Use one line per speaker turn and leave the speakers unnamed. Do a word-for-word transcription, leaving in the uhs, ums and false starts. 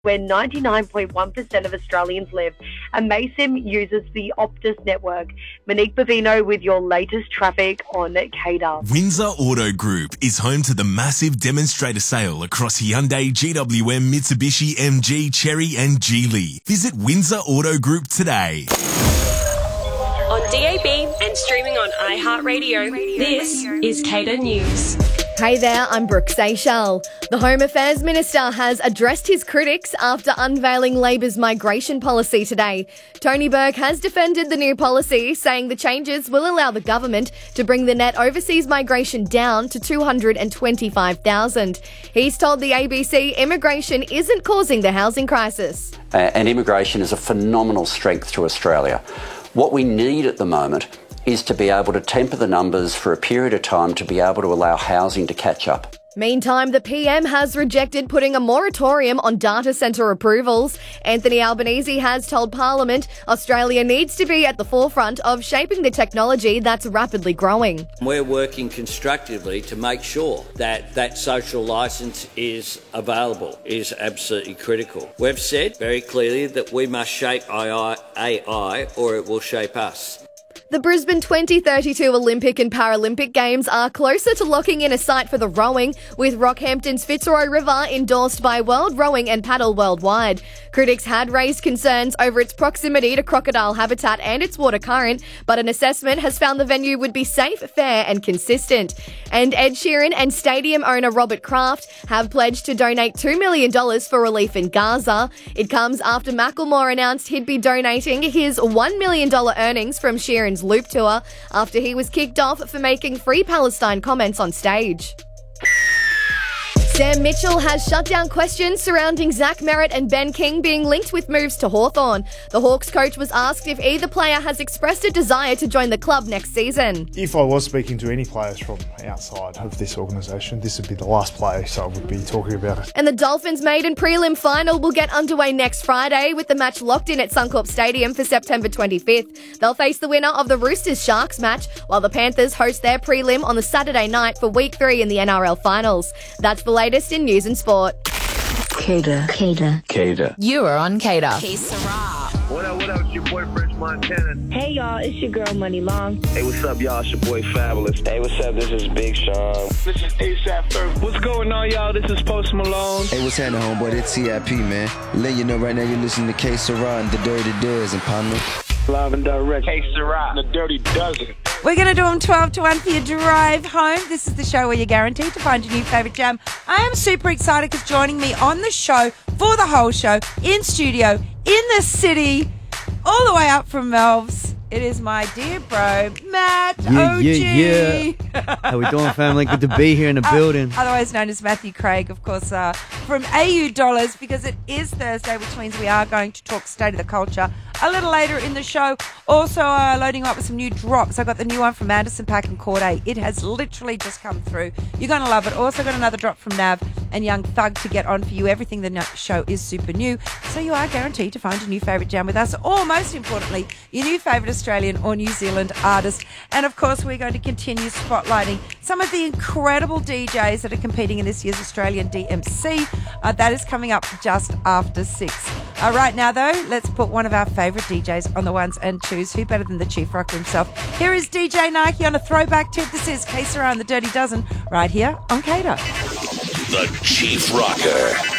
where ninety-nine point one percent of Australians live, and Maysim uses the Optus network. Monique Bavino with your latest traffic on K D A.
Windsor Auto Group is home to the massive demonstrator sale across Hyundai, G W M, Mitsubishi, M G, Chery and Geely. Visit Windsor Auto Group today.
On D A B and streaming on iHeartRadio, this is K D A News.
Hey there, I'm Brooke Seychelles. The Home Affairs Minister has addressed his critics after unveiling Labor's migration policy today. Tony Burke has defended the new policy, saying the changes will allow the government to bring the net overseas migration down to two hundred twenty-five thousand. He's told the A B C immigration isn't causing the housing crisis.
Uh, and immigration is a phenomenal strength to Australia. What we need at the moment is to be able to temper the numbers for a period of time to be able to allow housing to catch up.
Meantime, the P M has rejected putting a moratorium on data centre approvals. Anthony Albanese has told Parliament Australia needs to be at the forefront of shaping the technology that's rapidly growing.
We're working constructively to make sure that that social licence is available, is absolutely critical. We've said very clearly that we must shape A I or it will shape us.
The Brisbane twenty thirty-two Olympic and Paralympic Games are closer to locking in a site for the rowing, with Rockhampton's Fitzroy River endorsed by World Rowing and Paddle Worldwide. Critics had raised concerns over its proximity to crocodile habitat and its water current, but an assessment has found the venue would be safe, fair and consistent. And Ed Sheeran and stadium owner Robert Kraft have pledged to donate two million dollars for relief in Gaza. It comes after Macklemore announced he'd be donating his one million dollars earnings from Sheeran's Loop tour after he was kicked off for making Free Palestine comments on stage. Sam Mitchell has shut down questions surrounding Zach Merritt and Ben King being linked with moves to Hawthorn. The Hawks coach was asked if either player has expressed a desire to join the club next season.
If I was speaking to any players from outside of this organisation, this would be the last player, so I would be talking about it.
And the Dolphins' maiden prelim final will get underway next Friday, with the match locked in at Suncorp Stadium for September twenty-fifth. They'll face the winner of the Roosters-Sharks match, while the Panthers host their prelim on the Saturday night for week three in the N R L finals. That's the latest in news and sport.
K D A. K D A.
K D A.
You are on K D A.
K Sarah.
What up, what up? It's your boy French Montana.
Hey y'all, it's your girl Money Long.
Hey, what's up y'all? It's your boy Fabulous.
Hey, what's up? This is Big Sean.
This is ASAP Ferg.
What's going on, y'all? This is Post Malone.
Hey, what's happening, homeboy? It's C I P, man. Let you know right now you're listening to K Sarah and the Dirty Dozen, partner.
Live and direct.
K Sarah,
the Dirty Dozen.
We're going to do them twelve to one for your drive home. This is the show where you're guaranteed to find your new favourite jam. I am super excited because joining me on the show for the whole show, in studio, in the city, all the way up from Melvs, it is my dear bro, Matt
yeah,
O G.
Yeah, yeah. How we doing, family? Good to be here in the
uh,
building.
Otherwise known as Matthew Craig, of course, uh, from A U Dollars, because it is Thursday, which means we are going to talk State of the Culture a little later in the show. Also uh, loading up with some new drops. I got the new one from Anderson Paak and Corday. It has literally just come through. You're going to love it. Also got another drop from Nav and Young Thug to get on for you. Everything the show is super new, so you are guaranteed to find your new favourite jam with us, or most importantly, your new favourite Australian or New Zealand artist. And of course, we're going to continue spotlighting some of the incredible D Js that are competing in this year's Australian D M C. Uh, that is coming up just after six. Uh, right now, though, let's put one of our favourite D Js on the ones and twos. Who better than the Chief Rocker himself? Here is D J Nike on a throwback tip. This is K Sarah and the Dirty Dozen right here on K D A.
The Chief Rocker.